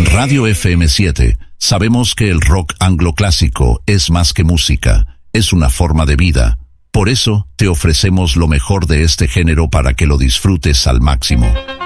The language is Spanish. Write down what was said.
Radio FM7 sabemos que el rock anglo-clásico es más que música, es una forma de vida. Por eso te ofrecemos lo mejor de este género para que lo disfrutes al máximo.